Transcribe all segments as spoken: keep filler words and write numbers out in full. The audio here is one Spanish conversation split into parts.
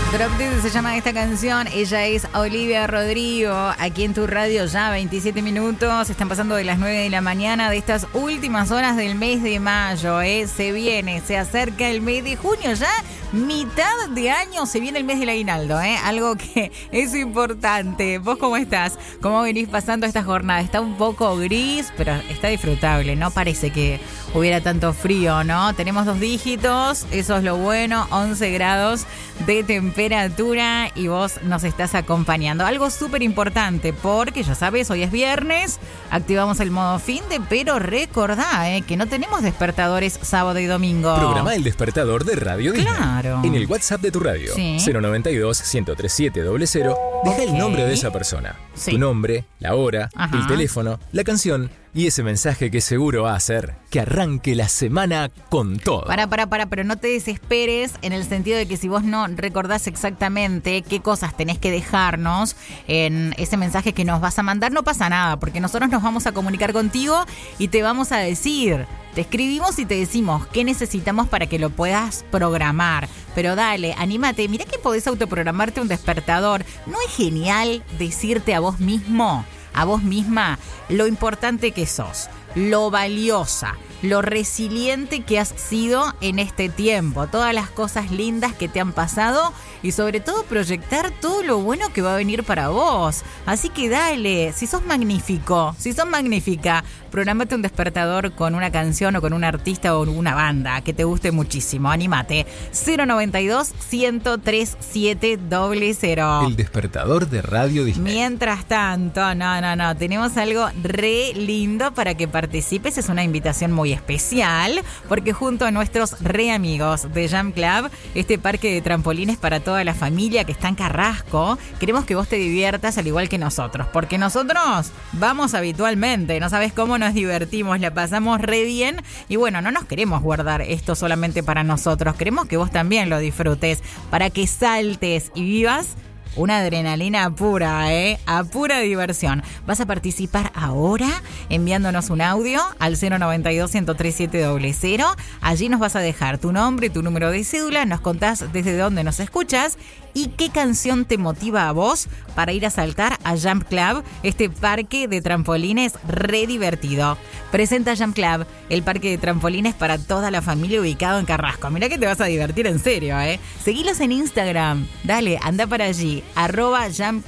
Drop Dead se llama esta canción. Ella es Olivia Rodrigo. Aquí en tu radio ya veintisiete minutos. Están pasando de las nueve de la mañana de estas últimas horas del mes de mayo. ¿eh? Se viene, se acerca el mes de junio ya. Mitad de año se viene el mes del aguinaldo. ¿eh? Algo que es importante. ¿Vos cómo estás? ¿Cómo venís pasando esta jornada? Está un poco gris, pero está disfrutable. No parece que hubiera tanto frío, ¿no? Tenemos dos dígitos. Eso es lo bueno. once grados de temperatura y vos nos estás acompañando. Algo súper importante porque ya sabes, hoy es viernes, activamos el modo fin de, pero recordá eh, que no tenemos despertadores sábado y domingo. Programa el despertador de Radio Disney. Claro. En el WhatsApp de tu radio. Sí. cero noventa y dos, ciento treinta y siete, cero cero. Deja Ok. el nombre de esa persona. Sí. Tu nombre, la hora, Ajá. el teléfono, la canción y ese mensaje que seguro va a hacer que arranque la semana con todo. Para, para, para, pero no te desesperes en el sentido de que si vos no recordás exactamente qué cosas tenés que dejarnos en ese mensaje que nos vas a mandar, no pasa nada, porque nosotros nos vamos a comunicar contigo y te vamos a decir, te escribimos y te decimos qué necesitamos para que lo puedas programar. Pero dale, anímate, mirá que podés autoprogramarte un despertador. ¿No es genial decirte a vos mismo, a vos misma, lo importante que sos, lo valiosa, lo resiliente que has sido en este tiempo, todas las cosas lindas que te han pasado y sobre todo proyectar todo lo bueno que va a venir para vos? Así que dale, si sos magnífico, si sos magnífica, programate un despertador con una canción o con un artista o una banda que te guste muchísimo. Anímate. cero noventa y dos, ciento treinta y siete, cero cero. El despertador de Radio Disney. Mientras tanto, no, no, no, tenemos algo re lindo para que participes. Es una invitación muy especial porque junto a nuestros re amigos de Jam Club, este parque de trampolines para toda la familia que está en Carrasco, queremos que vos te diviertas al igual que nosotros, porque nosotros vamos habitualmente, no sabes cómo nos divertimos, la pasamos re bien y bueno, no nos queremos guardar esto solamente para nosotros, queremos que vos también lo disfrutes, para que saltes y vivas una adrenalina pura, ¿eh? A pura diversión. Vas a participar ahora enviándonos un audio al cero noventa y dos, ciento treinta y siete, cero cero. Allí nos vas a dejar tu nombre, tu número de cédula, nos contás desde dónde nos escuchas y qué canción te motiva a vos para ir a saltar a Jump Club, este parque de trampolines re divertido. Presenta Jump Club, el parque de trampolines para toda la familia ubicado en Carrasco. Mirá que te vas a divertir en serio, ¿eh? Seguilos en Instagram. Dale, anda para allí. arroba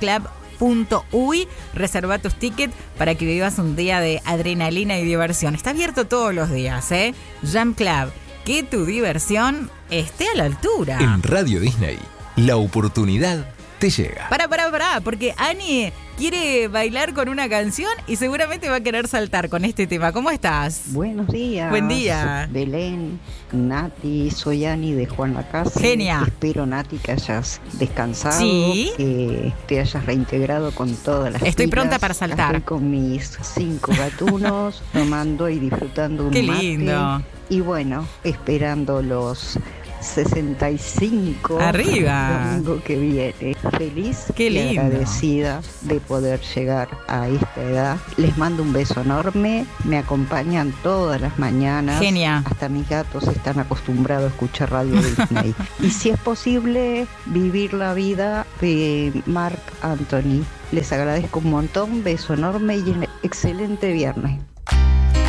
jumpclub.uy, reserva tus tickets para que vivas un día de adrenalina y diversión. Está abierto todos los días, ¿eh? Jump Club, que tu diversión esté a la altura. En Radio Disney, la oportunidad te llega. Para, para, para, porque Ani quiere bailar con una canción y seguramente va a querer saltar con este tema. ¿Cómo estás? Buenos días. Buen día. Belén, Nati, soy Ani de Juan Lacase. Genia. Espero, Nati, que hayas descansado, Sí. que te hayas reintegrado con todas las Estoy pilas. pronta para saltar. Estoy con mis cinco gatunos, tomando y disfrutando un Qué mate. lindo. Y bueno, esperando los sesenta y cinco Arriba. el domingo que viene. Feliz Qué y lindo. agradecida de poder llegar a esta edad. Les mando un beso enorme. Me acompañan todas las mañanas. Genia. Hasta mis gatos están acostumbrados a escuchar Radio Disney. Y si es posible, vivir la vida de Marc Anthony. Les agradezco un montón. Beso enorme y un excelente viernes.